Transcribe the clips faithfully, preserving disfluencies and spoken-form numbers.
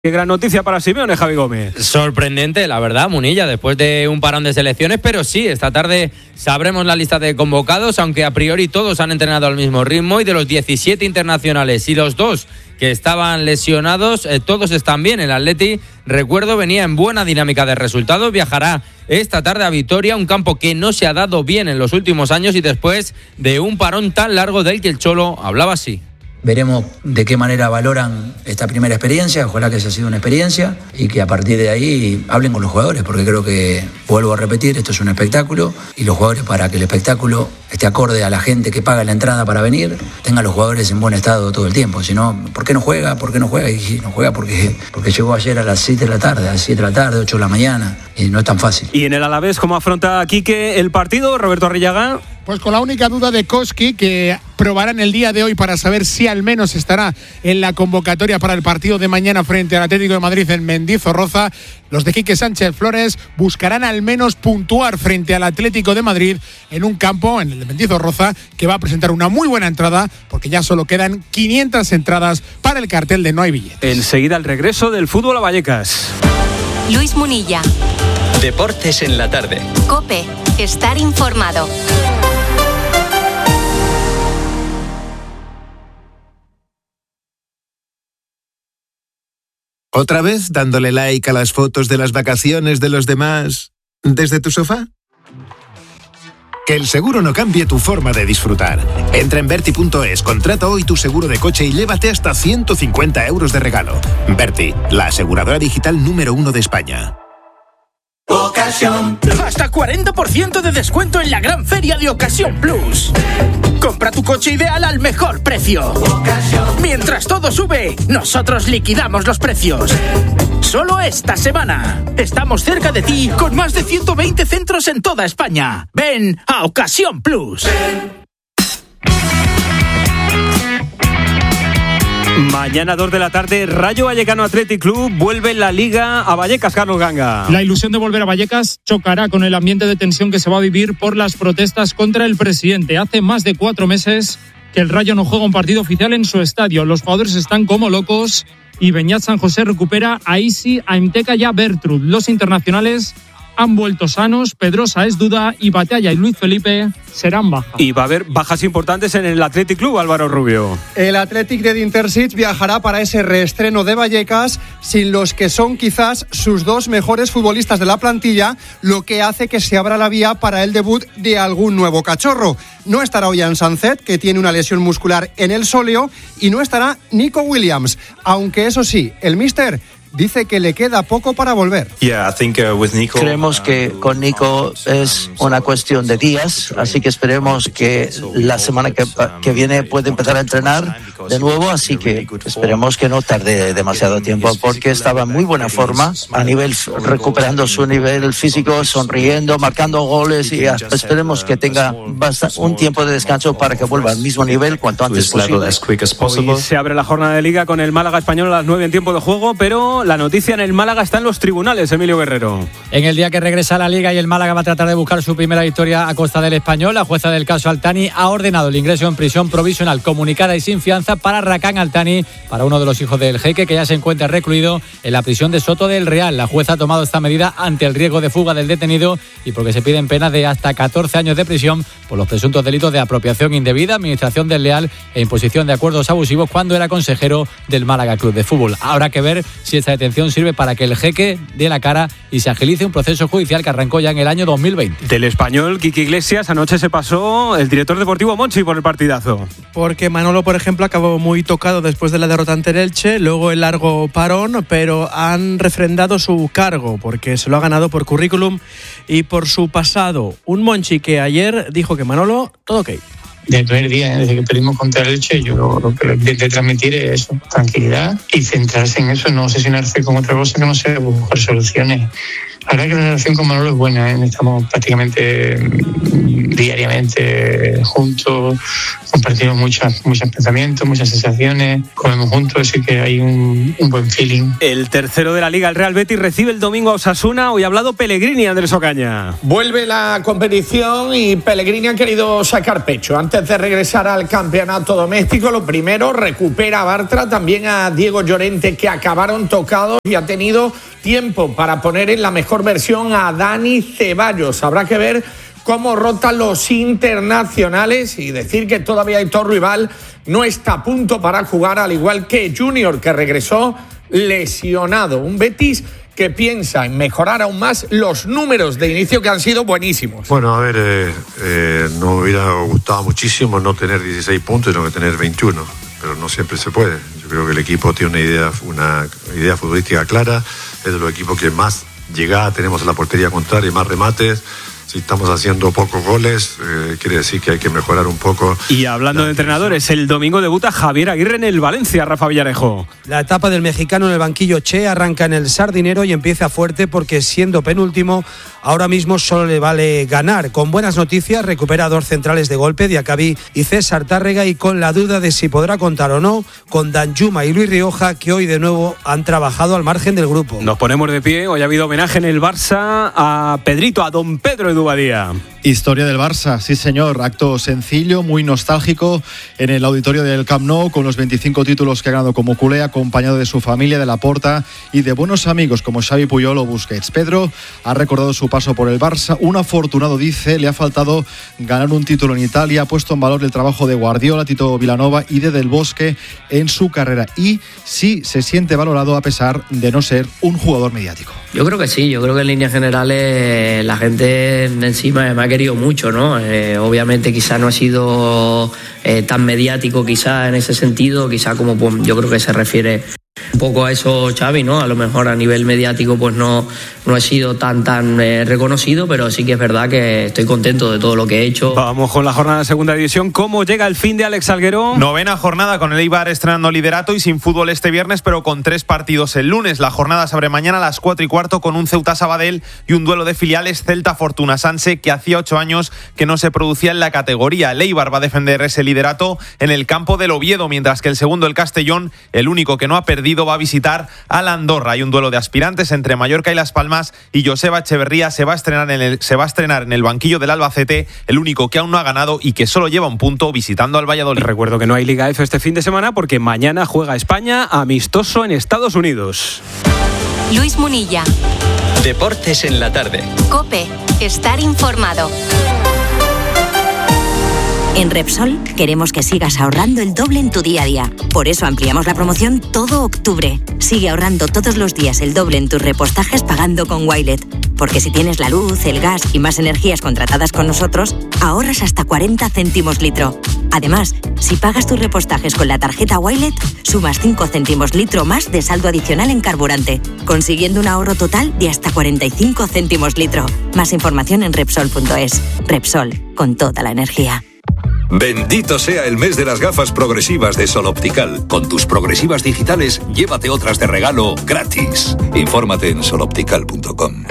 Qué gran noticia para Simeone, Javi Gómez. Sorprendente, la verdad, Munilla, después de un parón de selecciones, pero sí, esta tarde sabremos la lista de convocados, aunque a priori todos han entrenado al mismo ritmo, y de los diecisiete internacionales y los dos que estaban lesionados, eh, todos están bien. El Atleti, recuerdo, venía en buena dinámica de resultados, viajará esta tarde a Vitoria, un campo que no se ha dado bien en los últimos años y después de un parón tan largo del que el Cholo hablaba así. Veremos de qué manera valoran esta primera experiencia, ojalá que haya sido una experiencia y que a partir de ahí hablen con los jugadores, porque creo que, vuelvo a repetir, esto es un espectáculo y los jugadores, para que el espectáculo esté acorde a la gente que paga la entrada para venir, tengan los jugadores en buen estado todo el tiempo. Si no, ¿por qué no juega? ¿Por qué no juega? Y no juega porque, porque llegó ayer a las siete de la tarde, a las siete de la tarde, ocho de la mañana, y no es tan fácil. Y en el Alavés, ¿cómo afronta Quique el partido, Roberto Arrillaga? Pues con la única duda de Koski, que probarán el día de hoy para saber si al menos estará en la convocatoria para el partido de mañana frente al Atlético de Madrid en Mendizorroza. Los de Quique Sánchez Flores buscarán al menos puntuar frente al Atlético de Madrid en un campo, en el de Mendizorroza, que va a presentar una muy buena entrada, porque ya solo quedan quinientas entradas para el cartel de No hay billetes. Enseguida el regreso del fútbol a Vallecas. Luis Munilla. Deportes en la tarde. COPE. Estar informado. ¿Otra vez dándole like a las fotos de las vacaciones de los demás desde tu sofá? Que el seguro no cambie tu forma de disfrutar. Entra en Berti punto es, contrata hoy tu seguro de coche y llévate hasta ciento cincuenta euros de regalo. Berti, la aseguradora digital número uno de España. Ocasión. Hasta cuarenta por ciento de descuento en la gran feria de Ocasión Plus. Compra tu coche ideal al mejor precio. Ocasión. Mientras todo sube, nosotros liquidamos los precios. Solo esta semana. Estamos cerca de ti con más de ciento veinte centros en toda España. Ven a Ocasión Plus. Ven. Mañana dos de la tarde, Rayo Vallecano Athletic Club vuelve la Liga a Vallecas, Carlos Ganga. La ilusión de volver a Vallecas chocará con el ambiente de tensión que se va a vivir por las protestas contra el presidente. Hace más de cuatro meses que el Rayo no juega un partido oficial en su estadio. Los jugadores están como locos y Beñat San José recupera a Isi, a Imteca y a Bertrud. Los internacionales han vuelto sanos, Pedrosa es duda y Batalla y Luis Felipe serán bajas. Y va a haber bajas importantes en el Athletic Club, Álvaro Rubio. El Athletic de Dintersic viajará para ese reestreno de Vallecas sin los que son quizás sus dos mejores futbolistas de la plantilla, lo que hace que se abra la vía para el debut de algún nuevo cachorro. No estará Ollán Sanzet, que tiene una lesión muscular en el sóleo, y no estará Nico Williams, aunque eso sí, el míster dice que le queda poco para volver. Yeah, I think, uh, with Nico, Creemos que con Nico es una cuestión de días, así que esperemos que la semana que, que viene pueda empezar a entrenar de nuevo, así que esperemos que no tarde demasiado tiempo, porque estaba en muy buena forma, a nivel recuperando su nivel físico, sonriendo, marcando goles, y esperemos que tenga un tiempo de descanso para que vuelva al mismo nivel cuanto antes posible. Hoy se abre la jornada de Liga con el Málaga Español a las nueve en tiempo de juego, pero la noticia en el Málaga está en los tribunales, Emilio Guerrero. En el día que regresa a la Liga y el Málaga va a tratar de buscar su primera victoria a costa del Español, la jueza del caso Altani ha ordenado el ingreso en prisión provisional comunicada y sin fianza para Rakan Altani, para uno de los hijos del jeque, que ya se encuentra recluido en la prisión de Soto del Real. La jueza ha tomado esta medida ante el riesgo de fuga del detenido y porque se piden penas de hasta catorce años de prisión por los presuntos delitos de apropiación indebida, administración desleal e imposición de acuerdos abusivos cuando era consejero del Málaga Club de Fútbol. Habrá que ver si esta detención sirve para que el jeque dé la cara y se agilice un proceso judicial que arrancó ya en el año dos mil veinte. Del Español, Quique Iglesias, anoche se pasó el director deportivo Monchi por el partidazo. Porque Manolo, por ejemplo, acabó muy tocado después de la derrota ante el Elche, luego el largo parón, pero han refrendado su cargo porque se lo ha ganado por currículum y por su pasado. Un Monchi que ayer dijo que Manolo, todo ok. Desde el primer día, desde que perdimos contra el Elche, yo lo que le intenté transmitir es eso, tranquilidad y centrarse en eso, no obsesionarse con otra cosa que no sea buscar soluciones. La verdad que la relación con Manolo es buena, ¿eh? Estamos prácticamente diariamente juntos, compartimos muchos muchos pensamientos, muchas sensaciones, comemos juntos, así que hay un, un buen feeling. El tercero de la Liga, el Real Betis, recibe el domingo a Osasuna. Hoy ha hablado Pellegrini, Andrés Ocaña. Vuelve la competición y Pellegrini ha querido sacar pecho. Antes de regresar al campeonato doméstico, lo primero, recupera a Bartra, también a Diego Llorente, que acabaron tocados, y ha tenido tiempo para poner en la mejor versión a Dani Ceballos. Habrá que ver cómo rotan los internacionales y decir que todavía Aitor Rival no está a punto para jugar, al igual que Junior, que regresó lesionado. Un Betis que piensa en mejorar aún más los números de inicio, que han sido buenísimos. Bueno, a ver, eh, eh, nos hubiera gustado muchísimo no tener dieciséis puntos, sino que tener veintiuno, pero no siempre se puede. Yo creo que el equipo tiene una idea, una idea futbolística clara, es de los equipos que más llegada tenemos a la portería contraria y más remates. Si estamos haciendo pocos goles, eh, quiere decir que hay que mejorar un poco. Y hablando de entrenadores, el domingo debuta Javier Aguirre en el Valencia, Rafa Villarejo. La etapa del mexicano en el banquillo Che arranca en el Sardinero y empieza fuerte, porque siendo penúltimo, ahora mismo solo le vale ganar. Con buenas noticias, recupera dos centrales de golpe, Diacabí y César Tárrega, y con la duda de si podrá contar o no con Danjuma y Luis Rioja, que hoy de nuevo han trabajado al margen del grupo. Nos ponemos de pie. Hoy ha habido homenaje en el Barça a Pedrito, a don Pedro Edu Badía. Historia del Barça, sí señor, acto sencillo, muy nostálgico en el auditorio del Camp Nou, con los veinticinco títulos que ha ganado como culé, acompañado de su familia, de Laporta y de buenos amigos como Xavi, Puyol o Busquets. Pedro ha recordado su paso por el Barça, un afortunado, dice, le ha faltado ganar un título en Italia, ha puesto en valor el trabajo de Guardiola, Tito Vilanova y de Del Bosque en su carrera, y sí se siente valorado a pesar de no ser un jugador mediático. Yo creo que sí, yo creo que en líneas generales la gente encima me ha querido mucho, ¿no? Eh, obviamente quizá no ha sido eh, tan mediático quizá en ese sentido, quizá como pues, yo creo que se refiere un poco a eso Xavi, ¿no? A lo mejor a nivel mediático pues no, no he sido tan tan eh, reconocido, pero sí que es verdad que estoy contento de todo lo que he hecho. Vamos con la jornada de segunda división. ¿Cómo llega el fin de Alex Salguero? Novena jornada con el Eibar estrenando liderato y sin fútbol este viernes, pero con tres partidos el lunes. La jornada se abre mañana a las cuatro y cuarto con un Ceuta Sabadell y un duelo de filiales Celta Fortuna Sanse, que hacía ocho años que no se producía en la categoría. El Eibar va a defender ese liderato en el campo del Oviedo, mientras que el segundo, el Castellón, el único que no ha perdido, va a visitar a la Andorra. Hay un duelo de aspirantes entre Mallorca y Las Palmas, y Joseba Echeverría se va a estrenar en el, se va a estrenar en el banquillo del Albacete, el único que aún no ha ganado y que solo lleva un punto, visitando al Valladolid. Recuerdo que no hay Liga F este fin de semana porque mañana juega España amistoso en Estados Unidos. Luis Munilla. Deportes en la tarde. COPE. Estar informado. En Repsol queremos que sigas ahorrando el doble en tu día a día. Por eso ampliamos la promoción todo octubre. Sigue ahorrando todos los días el doble en tus repostajes pagando con Wilet. Porque si tienes la luz, el gas y más energías contratadas con nosotros, ahorras hasta cuarenta céntimos litro. Además, si pagas tus repostajes con la tarjeta Wilet, sumas cinco céntimos litro más de saldo adicional en carburante, consiguiendo un ahorro total de hasta cuarenta y cinco céntimos litro. Más información en Repsol punto es. Repsol, con toda la energía. Bendito sea el mes de las gafas progresivas de Sol Optical. Con tus progresivas digitales, llévate otras de regalo gratis. Infórmate en sol optical punto com.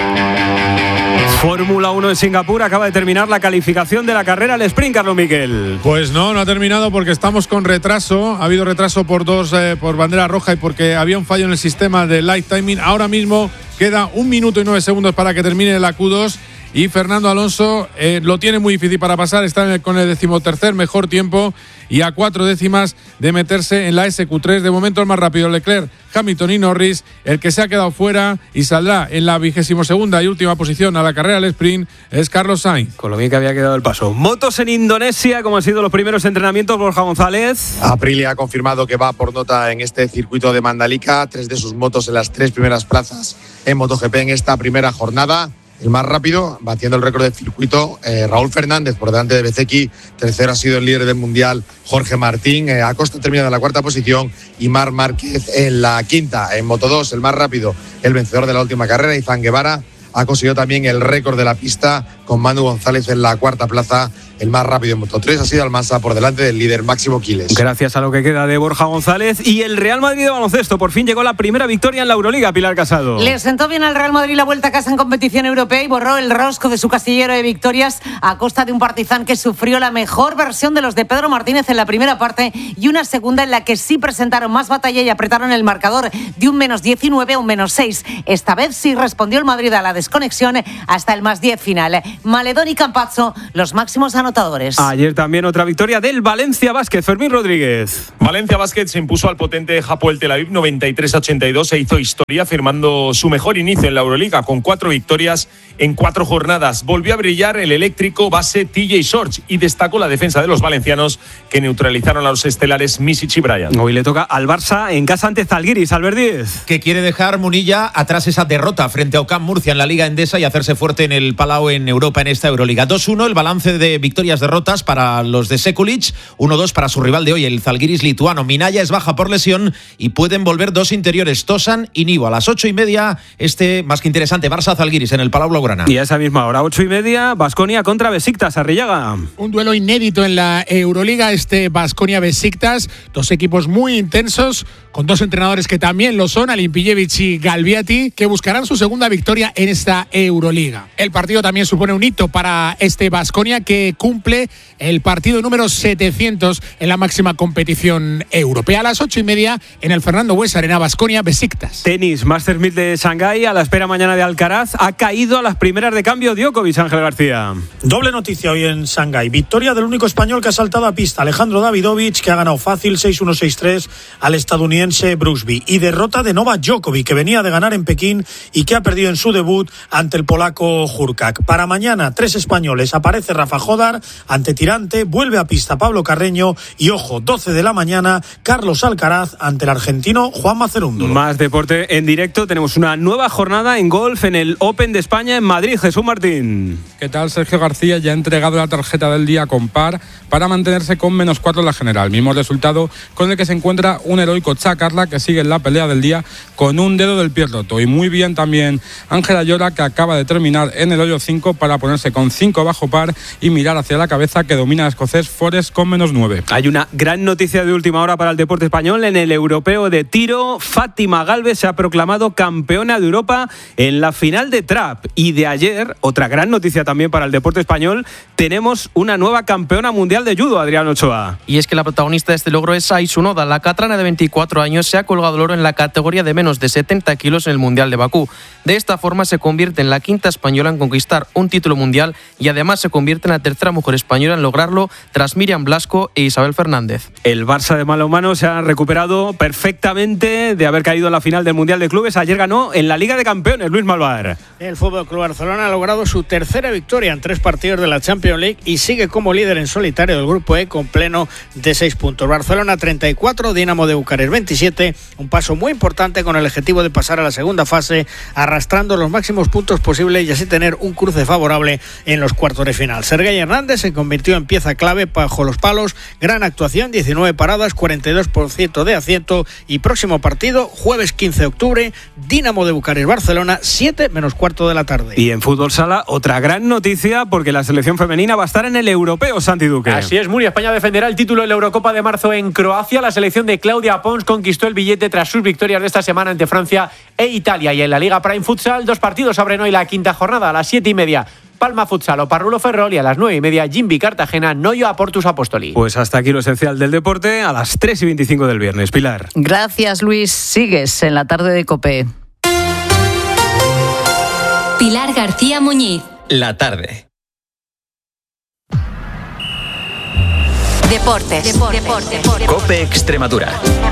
Fórmula uno en Singapur, acaba de terminar la calificación de la carrera al sprint, Carlos Miquel. Pues no, no ha terminado porque estamos con retraso. Ha habido retraso por dos, eh, por bandera roja y porque había un fallo en el sistema de light timing. Ahora mismo queda un minuto y nueve segundos para que termine la Q dos. Y Fernando Alonso eh, lo tiene muy difícil para pasar, está en el, con el decimotercer mejor tiempo y a cuatro décimas de meterse en la S Q tres. De momento el más rápido, Leclerc, Hamilton y Norris. El que se ha quedado fuera y saldrá en la vigésimo segunda y última posición a la carrera al sprint es Carlos Sainz. Con lo bien que había quedado el paso. Motos en Indonesia, como han sido los primeros entrenamientos, Borja González. Aprilia ha confirmado que va por nota en este circuito de Mandalika, tres de sus motos en las tres primeras plazas en MotoGP en esta primera jornada. El más rápido, batiendo el récord del circuito, eh, Raúl Fernández por delante de Bezzecchi. Tercero ha sido el líder del mundial, Jorge Martín. Eh, Acosta termina en la cuarta posición y Marc Márquez en la quinta. En Moto dos, el más rápido, el vencedor de la última carrera, Izan Guevara, ha conseguido también el récord de la pista con Manu González en la cuarta plaza, el más rápido en Moto tres. Ha sido Almansa por delante del líder Máximo Quiles. Gracias a lo que queda de Borja González. Y el Real Madrid de baloncesto por fin llegó a la primera victoria en la Euroliga. Pilar Casado. Le sentó bien al Real Madrid la vuelta a casa en competición europea y borró el rosco de su casillero de victorias a costa de un Partizan que sufrió la mejor versión de los de Pedro Martínez en la primera parte y una segunda en la que sí presentaron más batalla y apretaron el marcador de un menos diecinueve a un menos seis. Esta vez sí respondió el Madrid a la desconexión hasta el más diez final. Maledón y Campazzo, los máximos anotadores. Ayer también otra victoria del Valencia Basket. Fermín Rodríguez. Valencia Basket se impuso al potente Hapoel Tel Aviv noventa y tres a ochenta y dos e hizo historia firmando su mejor inicio en la Euroliga con cuatro victorias en cuatro jornadas. Volvió a brillar el eléctrico base T J Sorge y destacó la defensa de los valencianos que neutralizaron a los estelares Misic y Bryant. Hoy le toca al Barça en casa ante Zalgiris. Albert Díez. Que quiere dejar Munilla atrás esa derrota frente a Ocam Murcia en la Liga Endesa y hacerse fuerte en el Palau en Europa en esta Euroliga. dos uno el balance de victorias-derrotas para los de Sekulic, uno dos para su rival de hoy, el Zalgiris lituano. Minaya es baja por lesión y pueden volver dos interiores, Tosan y Nivo. A las ocho y media, este más que interesante, Barça-Zalgiris en el Palau Blaugrana. Y a esa misma hora, ocho y media, Baskonia contra Besiktas, Arrillaga. Un duelo inédito en la Euroliga, este Baskonia-Besiktas, dos equipos muy intensos, con dos entrenadores que también lo son, Alimpijevic y Galviati, que buscarán su segunda victoria en esta Euroliga. El partido también supone un hito para este Baskonia, que cumple el partido número setecientos en la máxima competición europea. A las ocho y media en el Fernando Bues Arena, Baskonia Besiktas. Tenis, Masters mil de Shanghái, a la espera mañana de Alcaraz. Ha caído a las primeras de cambio Djokovic, Ángel García. Doble noticia hoy en Shanghái. Victoria del único español que ha saltado a pista, Alejandro Davidovich, que ha ganado fácil seis uno seis tres al estadounidense Brooksby. Y derrota de Novak Djokovic, que venía de ganar en Pekín y que ha perdido en su debut ante el polaco Hurkacz. Para mañana, tres españoles. Aparece Rafa Jodar ante Tirante, vuelve a pista Pablo Carreño y, ojo, doce de la mañana, Carlos Alcaraz ante el argentino Juan Mazerúndolo. Más deporte en directo. Tenemos una nueva jornada en golf en el Open de España en Madrid. Jesús Martín. ¿Qué tal? Sergio García ya ha entregado la tarjeta del día con par para mantenerse con menos cuatro en la general. Mismo resultado con el que se encuentra un heroico Chacarla, que sigue en la pelea del día con un dedo del pie roto. Y muy bien también Ángel Ayora, que acaba de terminar en el hoyo cinco para ponerse con cinco bajo par y mirar hacia la cabeza, que domina el escocés Forest con menos nueve. Hay una gran noticia de última hora para el deporte español. En el europeo de tiro, Fátima Galvez se ha proclamado campeona de Europa en la final de trap. Y de ayer, otra gran noticia también para el deporte español, tenemos una nueva campeona mundial de judo, Adrián Ochoa. Y es que la protagonista de este logro es Aisun Oda. La catrana de veinticuatro años se ha colgado el oro en la categoría de menos de setenta kilos en el Mundial de Bakú. De esta forma se convierte en la quinta española en conquistar un título mundial y además se convierte en la tercera mujer española en lograrlo tras Miriam Blasco e Isabel Fernández. El Barça de balonmano se ha recuperado perfectamente de haber caído en la final del Mundial de Clubes. Ayer ganó en la Liga de Campeones, Luis Malvar. El F C Barcelona ha logrado su tercera victoria en tres partidos de la Champions League y sigue como líder en solitario del Grupo E con pleno de seis puntos. Barcelona treinta y cuatro, Dinamo de Bucarest veintisiete, un paso muy importante con el objetivo de pasar a la segunda fase arrastrando los máximos puntos posibles y así tener un cruce favorable en los cuartos de final. Sergei Hernández se convirtió en pieza clave bajo los palos, gran actuación, diecinueve paradas, cuarenta y dos por ciento de acierto y próximo partido, jueves quince de octubre, Dinamo de Bucarest Barcelona, siete menos cuarto de la tarde. Y en fútbol sala, otra gran noticia porque la selección femenina va a estar en el europeo, Santi Duque. Así es, Muri, España defenderá el título de la Eurocopa de marzo en Croacia. La selección de Claudia Pons conquistó el billete tras sus victorias de esta semana ante Francia e Italia. Y en la Liga Prime Futsal, dos partidos abren hoy la quinta jornada a las siete y media. Palma Futsal o Parrulo Ferrol y a las nueve y media Jimbi Cartagena, Noyo a Portus Apostoli. Pues hasta aquí lo esencial del deporte a las tres y veinticinco del viernes. Pilar. Gracias, Luis. Sigues en la tarde de COPE. Pilar García Muñiz. La tarde. Deportes. Deportes. Deportes. Deportes. COPE Extremadura.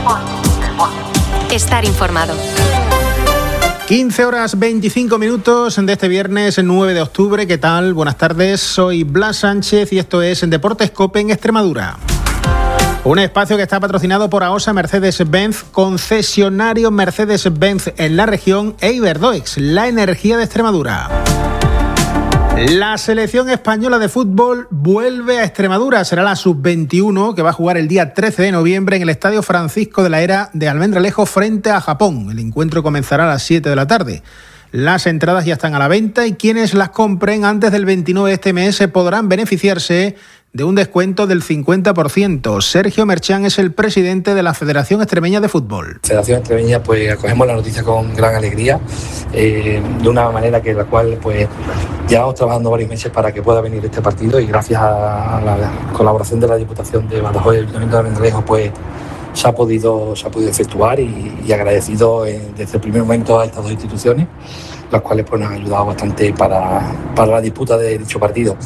Estar informado. quince horas veinticinco minutos de este viernes nueve de octubre. ¿Qué tal? Buenas tardes. Soy Blas Sánchez y esto es Deportes COPE en Extremadura. Un espacio que está patrocinado por AOSA Mercedes-Benz, concesionario Mercedes-Benz en la región, e Iberdoex, la energía de Extremadura. La selección española de fútbol vuelve a Extremadura. Será la sub veintiuno que va a jugar el día trece de noviembre en el Estadio Francisco de la Era de Almendralejo frente a Japón. El encuentro comenzará a las siete de la tarde. Las entradas ya están a la venta y quienes las compren antes del veintinueve de este mes podrán beneficiarse de un descuento del cincuenta por ciento. Sergio Merchán es el presidente de la Federación Extremeña de Fútbol. Federación Extremeña, pues acogemos la noticia con gran alegría, eh, de una manera que la cual pues llevamos trabajando varios meses para que pueda venir este partido, y gracias a la colaboración de la Diputación de Badajoz y el Ayuntamiento de Almendralejo, pues se ha podido, se ha podido efectuar, y, y agradecido eh, desde el primer momento a estas dos instituciones, las cuales pues nos han ayudado bastante para, para la disputa de dicho partido.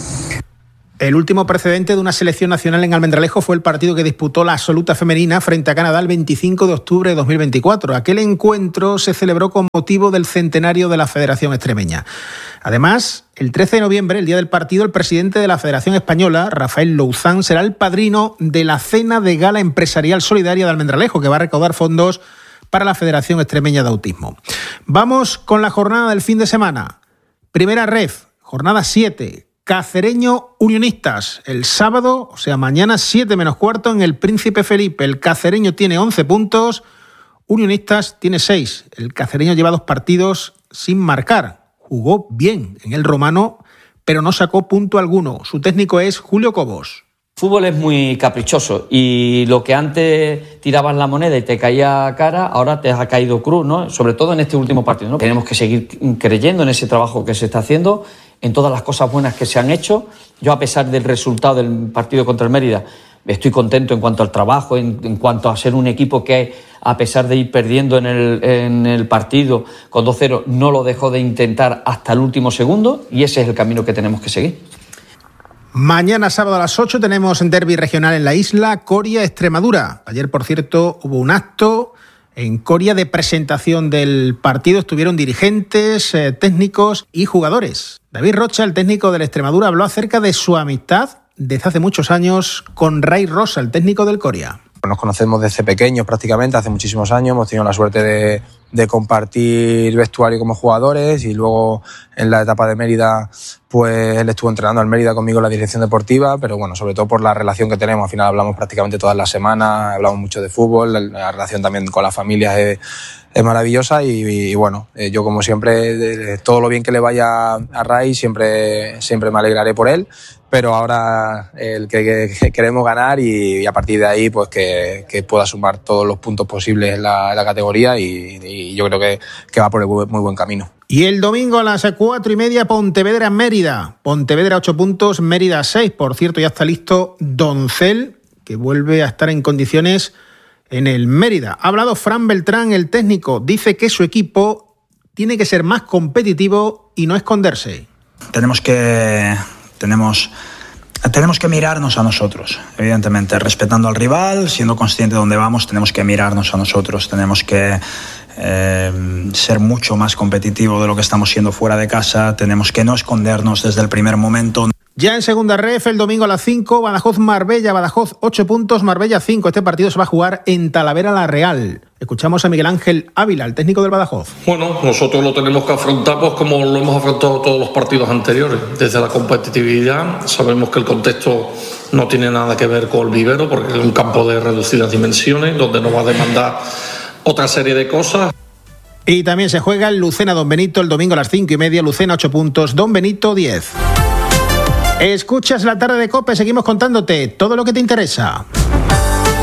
El último precedente de una selección nacional en Almendralejo fue el partido que disputó la absoluta femenina frente a Canadá el veinticinco de octubre de dos mil veinticuatro. Aquel encuentro se celebró con motivo del centenario de la Federación Extremeña. Además, el trece de noviembre, el día del partido, el presidente de la Federación Española, Rafael Louzán, será el padrino de la cena de gala empresarial solidaria de Almendralejo, que va a recaudar fondos para la Federación Extremeña de Autismo. Vamos con la jornada del fin de semana. Primera ref, jornada siete. Cacereño Unionistas, el sábado, o sea, mañana siete menos cuarto en el Príncipe Felipe. El Cacereño tiene once puntos, Unionistas tiene seis. El Cacereño lleva dos partidos sin marcar. Jugó bien en el Romano, pero no sacó punto alguno. Su técnico es Julio Cobos. Fútbol es muy caprichoso y lo que antes tirabas la moneda y te caía cara, ahora te ha caído cruz, ¿no? Sobre todo en este último partido, ¿no? Tenemos que seguir creyendo en ese trabajo que se está haciendo, en todas las cosas buenas que se han hecho. Yo, a pesar del resultado del partido contra el Mérida, estoy contento en cuanto al trabajo, en, en cuanto a ser un equipo que, a pesar de ir perdiendo en el, en el partido con dos cero, no lo dejó de intentar hasta el último segundo, y ese es el camino que tenemos que seguir. Mañana sábado a las ocho tenemos un derbi regional en la isla, Coria, Extremadura. Ayer, por cierto, hubo un acto en Coria de presentación del partido. Estuvieron dirigentes, eh, técnicos y jugadores. David Rocha, el técnico del Extremadura, habló acerca de su amistad desde hace muchos años con Ray Rosa, el técnico del Coria. Nos conocemos desde pequeños prácticamente, hace muchísimos años. Hemos tenido la suerte de, de compartir vestuario como jugadores, y luego en la etapa de Mérida, pues él estuvo entrenando al Mérida conmigo en la dirección deportiva, pero bueno, sobre todo por la relación que tenemos. Al final hablamos prácticamente todas las semanas, hablamos mucho de fútbol, la, la relación también con la familia es, es maravillosa, y, y, y bueno, eh, yo como siempre, de, todo lo bien que le vaya a Ray, siempre, siempre me alegraré por él. Pero ahora el que, que queremos ganar, y, y a partir de ahí pues que, que pueda sumar todos los puntos posibles en la, en la categoría, y, y yo creo que, que va por el muy buen camino. Y el domingo a las cuatro y media, Pontevedra Mérida. Pontevedra ocho puntos, Mérida seis. Por cierto, ya está listo Doncel, que vuelve a estar en condiciones en el Mérida. Ha hablado Fran Beltrán, el técnico. Dice que su equipo tiene que ser más competitivo y no esconderse. Tenemos que... Tenemos, tenemos que mirarnos a nosotros, evidentemente, respetando al rival, siendo consciente de dónde vamos. Tenemos que mirarnos a nosotros, tenemos que eh, ser mucho más competitivos de lo que estamos siendo fuera de casa, tenemos que no escondernos desde el primer momento. Ya en segunda ref, el domingo a las cinco, Badajoz-Marbella, Badajoz ocho puntos, Marbella cinco. Este partido se va a jugar en Talavera la Real. Escuchamos a Miguel Ángel Ávila, el técnico del Badajoz. Bueno, nosotros lo tenemos que afrontar pues como lo hemos afrontado todos los partidos anteriores, desde la competitividad. Sabemos que el contexto no tiene nada que ver con el vivero, porque es un campo de reducidas dimensiones, donde nos va a demandar otra serie de cosas. Y también se juega el Lucena Don Benito el domingo a las cinco y media, Lucena ocho puntos, Don Benito diez. Escuchas la tarde de COPE, seguimos contándote todo lo que te interesa.